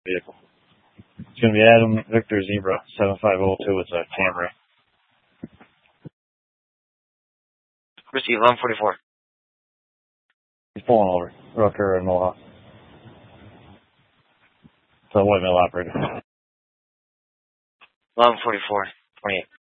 vehicle. It's going to be Adam Victor Zebra 7502 with a Camry. Receive 1144. He's pulling over. Rucker and Mohawk. So white male operator. 1144. 28.